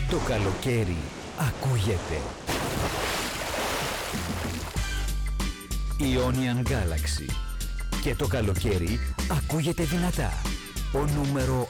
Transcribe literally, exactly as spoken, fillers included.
Το καλοκαίρι ακούγεται. Ionian Galaxy. Και το καλοκαίρι ακούγεται δυνατά. Ο νούμερο